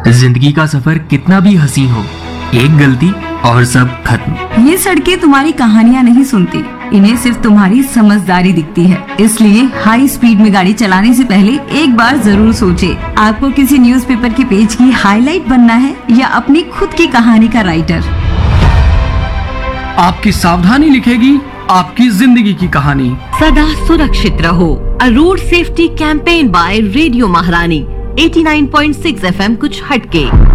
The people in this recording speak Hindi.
जिंदगी का सफर कितना भी हसीन हो, एक गलती और सब खत्म। ये सड़कें तुम्हारी कहानियाँ नहीं सुनती, इन्हें सिर्फ तुम्हारी समझदारी दिखती है। इसलिए हाई स्पीड में गाड़ी चलाने से पहले एक बार जरूर सोचे। आपको किसी न्यूज़पेपर के पेज की हाईलाइट बनना है या अपनी खुद की कहानी का राइटर। आपकी सावधानी लिखेगी आपकी जिंदगी की कहानी। सदा सुरक्षित रहो। अ road safety campaign bye radio महारानी 89.6 FM कुछ हटके।